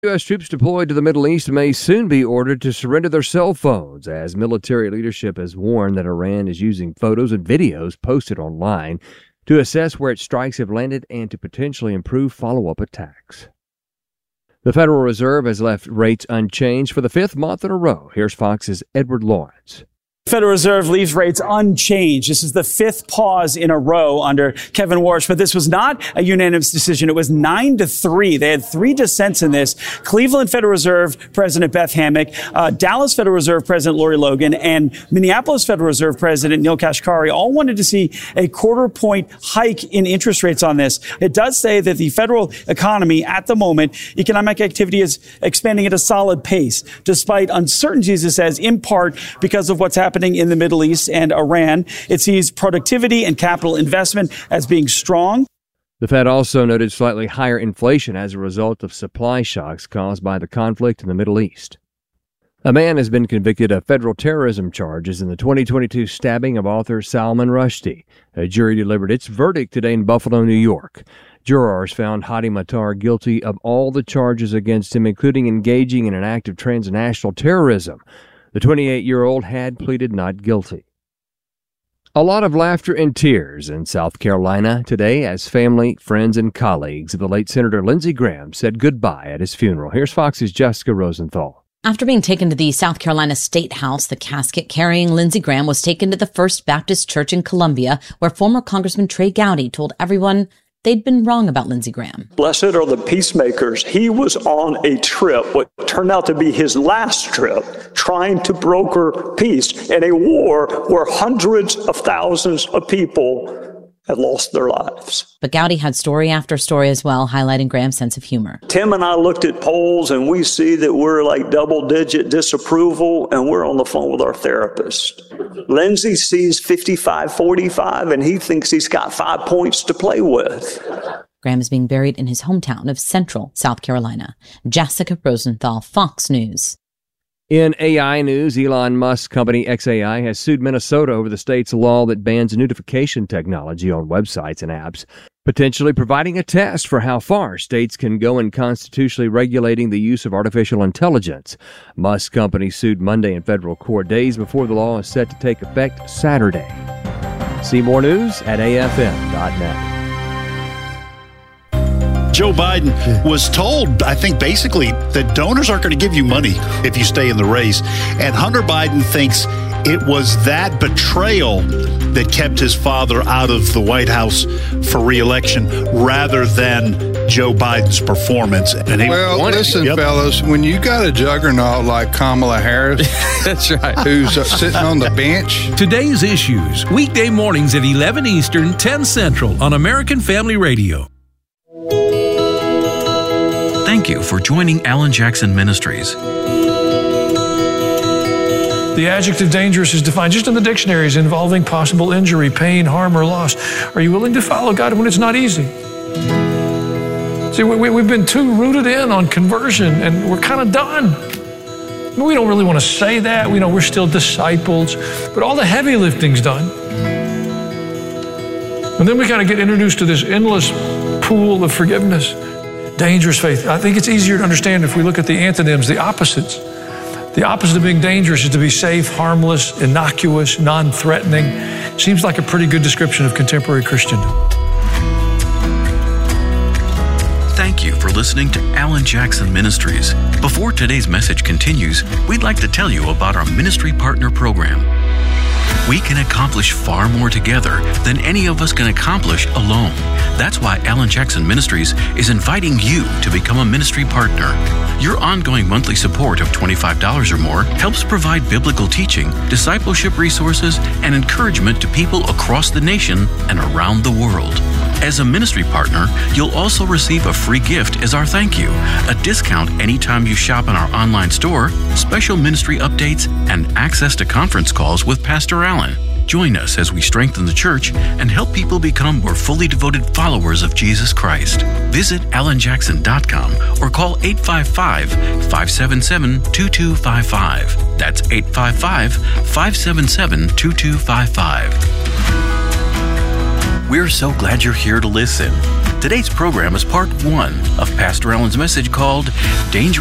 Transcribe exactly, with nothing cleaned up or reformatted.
U S troops deployed to the Middle East may soon be ordered to surrender their cell phones, as military leadership has warned that Iran is using photos and videos posted online to assess where its strikes have landed and to potentially improve follow-up attacks. The Federal Reserve has left rates unchanged for the fifth month in a row. Here's Fox's Edward Lawrence. Federal Reserve leaves rates unchanged. This is the fifth pause in a row under Kevin Warsh, but this was not a unanimous decision. It was nine to three. They had three dissents in this. Cleveland Federal Reserve President Beth Hammack, uh, Dallas Federal Reserve President Lori Logan, and Minneapolis Federal Reserve President Neel Kashkari all wanted to see a quarter point hike in interest rates on this. It does say that the federal economy at the moment, economic activity is expanding at a solid pace, despite uncertainties, it says, in part because of what's happening happening in the Middle East and Iran. It sees productivity and capital investment as being strong. The Fed also noted slightly higher inflation as a result of supply shocks caused by the conflict in the Middle East. A man has been convicted of federal terrorism charges in the twenty twenty-two stabbing of author Salman Rushdie. A jury delivered its verdict today in Buffalo, New York. Jurors found Hadi Matar guilty of all the charges against him, including engaging in an act of transnational terrorism. The twenty-eight-year-old had pleaded not guilty. A lot of laughter and tears in South Carolina today as family, friends, and colleagues of the late Senator Lindsey Graham said goodbye at his funeral. Here's Fox's Jessica Rosenthal. After being taken to the South Carolina State House, the casket carrying Lindsey Graham was taken to the First Baptist Church in Columbia, where former Congressman Trey Gowdy told everyone they'd been wrong about Lindsey Graham. Blessed are the peacemakers. He was on a trip, what turned out to be his last trip, trying to broker peace in a war where hundreds of thousands of people had lost their lives. But Gowdy had story after story as well, highlighting Graham's sense of humor. Tim and I looked at polls and we see that we're like double-digit disapproval, and we're on the phone with our therapist. Lindsey sees fifty-five forty-five, and he thinks he's got five points to play with. Graham is being buried in his hometown of Central South Carolina. Jessica Rosenthal, Fox News. In A I news, Elon Musk's company X A I has sued Minnesota over the state's law that bans notification technology on websites and apps, potentially providing a test for how far states can go in constitutionally regulating the use of artificial intelligence. Musk's company sued Monday in federal court, days before the law is set to take effect Saturday. See more news at A F M dot net. Joe Biden was told, I think, basically that donors aren't going to give you money if you stay in the race. And Hunter Biden thinks it was that betrayal that kept his father out of the White House for re-election rather than Joe Biden's performance. And he well, wanted, listen, yep. fellas, when you got a juggernaut like Kamala Harris, that's right, who's uh, sitting on the bench. Today's Issues, weekday mornings at eleven Eastern, ten Central on American Family Radio. Thank you for joining Alan Jackson Ministries. The adjective dangerous is defined just in the dictionaries, involving possible injury, pain, harm, or loss. Are you willing to follow God when it's not easy? See, we, we've been too rooted in on conversion, and we're kind of done. I mean, we don't really want to say that. We know we're still disciples, but all the heavy lifting's done. And then we kind of get introduced to this endless pool of forgiveness. Dangerous faith. I think it's easier to understand if we look at the antonyms, the opposites. The opposite of being dangerous is to be safe, harmless, innocuous, non-threatening. Seems like a pretty good description of contemporary Christendom. Thank you for listening to Alan Jackson Ministries. Before today's message continues, we'd like to tell you about our Ministry Partner Program. We can accomplish far more together than any of us can accomplish alone. That's why Alan Jackson Ministries is inviting you to become a ministry partner. Your ongoing monthly support of twenty-five dollars or more helps provide biblical teaching, discipleship resources, and encouragement to people across the nation and around the world. As a ministry partner, you'll also receive a free gift as our thank you, a discount anytime you shop in our online store, special ministry updates, and access to conference calls with Pastor Allen. Join us as we strengthen the church and help people become more fully devoted followers of Jesus Christ. Visit alan jackson dot com or call eight five five, five seven seven, two two five five. That's eight five five, five seven seven, two two five five. We're so glad you're here to listen. Today's program is part one of Pastor Allen's message called Dangerous